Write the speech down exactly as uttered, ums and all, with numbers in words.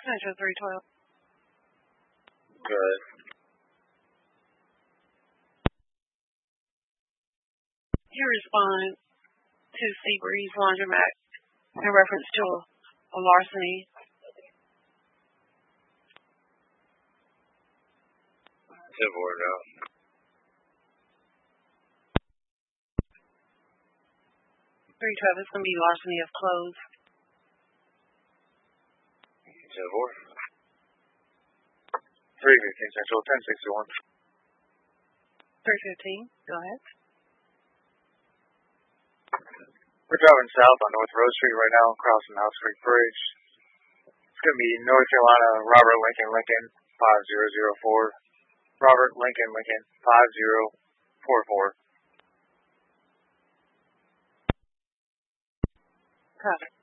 Metro three twelve. Good. You respond to Seabreeze Laundromat in reference to a, a larceny. ten four now. three twelve is going to be larceny of clothes. ten four. three fifteen Central, ten sixty-one. three fifteen, go ahead. We're driving south on North Rose Street right now, crossing House Creek Bridge. It's going to be North Carolina, Robert Lincoln, Lincoln, five zero zero four. Robert Lincoln, Lincoln, five zero four four. Copy.